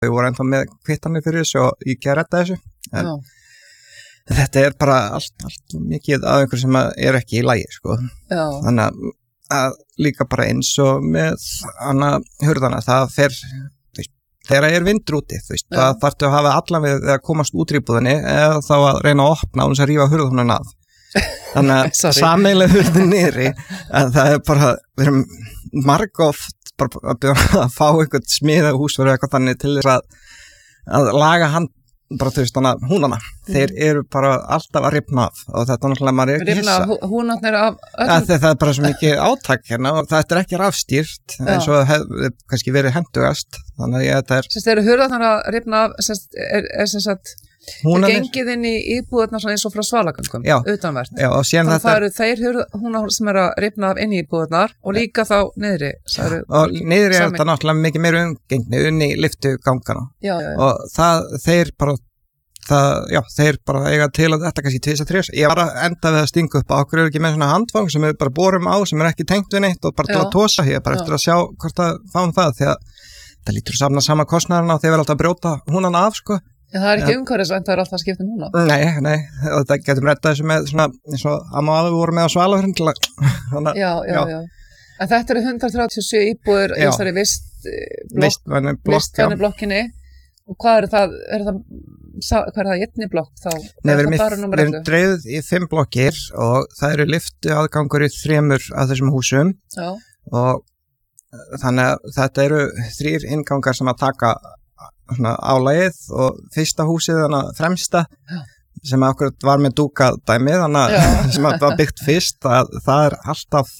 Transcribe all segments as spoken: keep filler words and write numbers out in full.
þau voru ennþá með kvittanir fyrir þessu og ég gerði þessu en Já. Þetta er bara allt, allt mikið af einhver sem er ekki í lagi sko. Þannig að, að líka bara eins og með hana hurðana, það fer þegar er vindur úti, þú veist, Já. Það þarftu að hafa allan við að komast út í íbúðinni eða þá að reyna að opna og þess að rífa hurðunum af. Þannig að sameiginlega hurðin niðri, að það er bara, við erum margoft bara að, að fá einhvern smiða húsverð eitthvað þannig til þess að, að laga hand bara þú veist þannig að húnana mm. þeir eru bara alltaf að rifna af og þetta er náttúrulega maður er ekki hissa rifna húnarnir af öllum það er bara svo mikið átak hérna og þetta er ekki rafstýrt eins og hefði kannski verið hendugast þannig að þetta er Sérst, eru hurðarnar að rifna af sérst, er, er sem sagt er gengið inn í íbúðarnar eins og frá svalagöngum utanvert Já, og síðan þannig að það eru þeir húnar sem eru að rifna af inn í íbúðarnar og líka þá niðri sagði, og niðri er þetta náttúrulega mikið meira umgengni inn í lyftugangana já, já, já. og það, þeir bara það, já, þeir bara eiga til að þetta kannski tvisa þrjus, ég var að enda við að stinga upp á okkur er ekki með svona handfang sem við bara borum á sem er ekki tengt við neitt og bara til að tósa hér bara já. Eftir að sjá hvort að fáum það því að það lítur samna sama kostnæðarna og þeir verða alltaf að brjóta húnana af sko Já, það er ekki umhverfisvænt, það er alltaf að skipta um húna. Nei, nei, og það getum reddað þessu með svona, eins og amma og afi voru með á Svalahraun til að... Já, já, já. En þetta eru hundrað þrjátíu og sjö íbúðir í þessari vistblokk, vistvæni blokkinni. Og hvað er það, er það, hvað er það, einni blokk þá? Nei, við erum, við erum dreifð í fimm blokkir og það eru lyftu aðgangur í þremur af þessum húsum. Já. Og þannig að þetta eru þrír inngangar sem að taka svona álagið og fyrsta húsið þannig að fremsta Já. Sem okkur var með dúkadæmi þannig að sem að var byggt fyrst að það er alltaf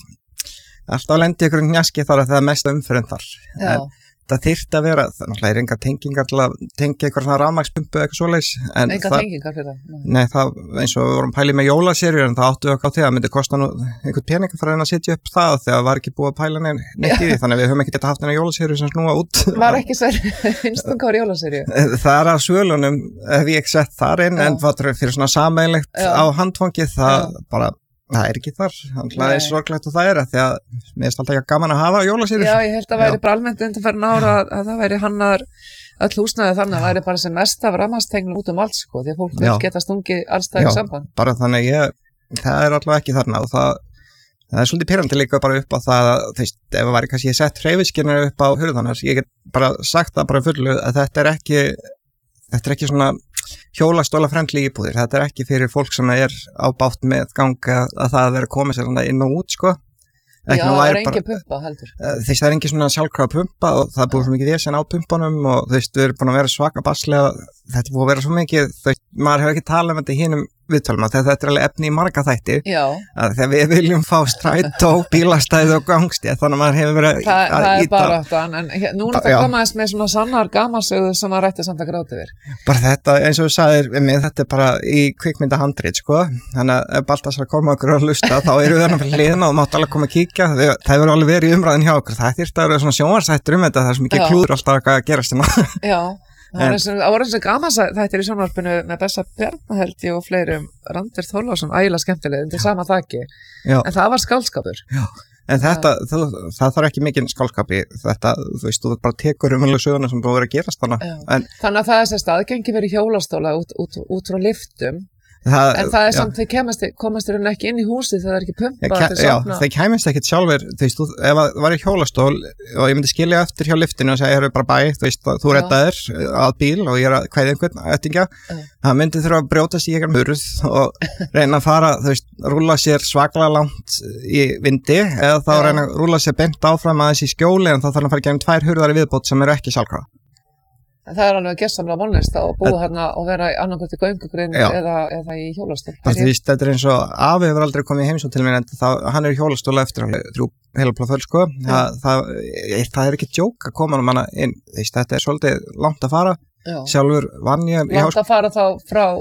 alltaf lendi ykkur njaski þar að það er mest umfyrir þar Já. En það þyrfti að vera, það er enga tengingar til að tengja eitthvað svona rafmagnspumpu eitthvað svoleiðis enga tengingar fyrir það Nei, það, eins og við vorum pælið með jólaserjur en það áttu við okkur á því að myndi kosta nú einhvern pening fyrir að setja upp það þegar það var ekki búið að pæla neitt í því þannig að við höfum ekki geta haft eina jólaserju sem snúa út Var ekki sér einstakar jólaserju? Það er af svölunum hef ég ekki sett þar inn Já. En fyrir svona sameiginlegt á handfangi það Já. Bara Það er ekki þar, það er sorglegt og það er því að mér er alltaf ekki gaman að hafa jólasýrur. Já, ég held að væri bara almennt undanfarin ára að, að það væri hannar öll húsnæði þannig að væri bara sem mest af rafmagnstengnum út um allt sko, því að fólk vil geta stungið allstæði samband. Já, bara þannig ég, það er allavega ekki þarna og það, það er svolítið pirrandi líka bara upp á það að, þú veist, ef það væri kannski sett hreyfiskynir upp á hurðarnar, ég get bara sagt það bara fullu að þetta er ekki, þetta er ekki svona hjólastóla frendli íbúðir, þetta er ekki fyrir fólk sem er á bátt með ganga að það vera komið sér inn og út sko Já, það er engin pumpa heldur Þess það er engin svona sjálfkrafa pumpa og það er búið svo mikið vesen á pumpunum og þú veist, við erum búin að vera svaka baslega þetta er búið að vera svo mikið, þú veist, maður hefur ekki talað um þetta í hinum viðtölum að þetta er alveg efni í marga þætti að þegar við viljum fá strætó, bílastæði og gangstétt þannig að maður hefur verið Þa, að það er bara þetta, en nú er þetta komaðist með svona sannar gamansögu sem maður rætti samt að gráta yfir bara þetta, eins og þú sagðir við mig, þetta er bara í kvikmyndahandrit sko, þannig að ef Baltasar koma okkur að hlusta þá eru við þarna fyrir hliðina og mátt alveg koma að kíkja, það hefur alveg verið í umræðin hjá okkur, það þyrfti að vera svona sjónvarpsþættir um þetta, það er svo mikið klúður alltaf að gerast Já Það var eins og gaman að þetta er í sjónvarpinu með Bessa Bjarnaheld og fleirum Randver Þorláksson, ægilega skemmtileg undir sama þaki, Já. En það var skáldskapur Já, en þetta, þú, það þarf ekki mikinn skáldskap í þetta, þú veist, þú bara tekur umhverjulega söguna sem búið að vera að gerast þannig en, Þannig að það er sérst aðgengi verið hjólastóla út, út, út frá lyftum Það, en það er samt, þeir kemast, komast þér ekki inn í húsið þegar það er ekki pumpa ke, Já, þeir kæmist ekkert sjálfur þú veist, þú, ef það var í hjólastól og ég myndi skilja eftir hjá lyftinu og segja, ég er bara bæ þú veist, þú reddaðir að bíl og ég er að kvæði einhvern ættingja það myndi þurfa að brjótast í einhvern hurð og reyna að fara, þú veist, rúlla sér svaklega langt í vindi eða þá reyna að rúlla sér bent áfram aðeins í skjóli en þá þarf að fara gegnum tvær hurðar í viðbót sem eru ekki sjálfkrafa Það er alveg gessamlega vonlist að búa hérna og vera annarkvæmt í göngugrind eða, eða í hjólastól. Þú veist, þetta er eins og afi hefur aldrei komið í heimsókn til mér en þá, hann er í hjólastóla eftir alveg þrjú heila blá föl sko. Það, það, það er ekki djók að koma um hana inn. Veist, þetta er svolítið langt að fara. Já. Sjálfur vann ég... Langt að fara þá frá